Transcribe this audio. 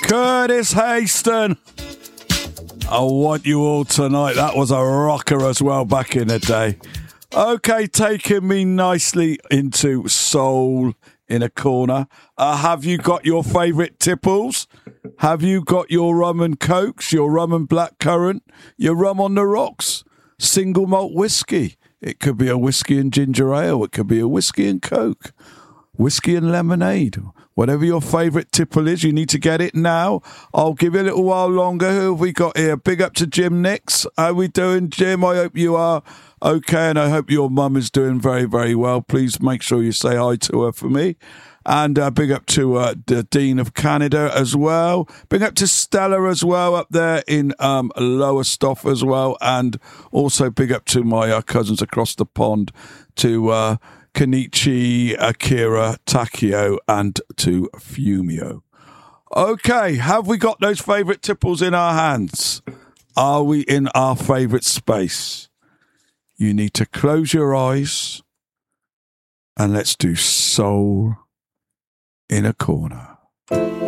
Curtis Haston. I want you all tonight. That was a rocker as well back in the day. Okay, taking me nicely into soul in a corner. Have you got your favourite tipples? Have you got your rum and cokes, your rum and blackcurrant, your rum on the rocks, single malt whiskey? It could be a whiskey and ginger ale. It could be a whiskey and coke, whiskey and lemonade. Whatever your favourite tipple is, you need to get it now. I'll give you a little while longer. Who have we got here? Big up to Jim Nix. How we doing, Jim? I hope you are okay, and I hope your mum is doing very, very well. Please make sure you say hi to her for me. And big up to the Dean of Canada as well. Big up to Stella as well up there in Lowestoft as well. And also big up to my cousins across the pond, to Kenichi, Akira, Takio, and to Fumio. Okay, have we got those favourite tipples in our hands? Are we in our favourite space? You need to close your eyes and let's do soul in a corner.